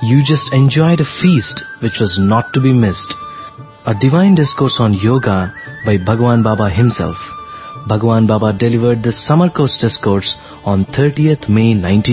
You just enjoyed a feast which was not to be missed. A divine discourse on yoga by Bhagwan Baba himself. Bhagwan Baba delivered this summer course discourse on 30th May 19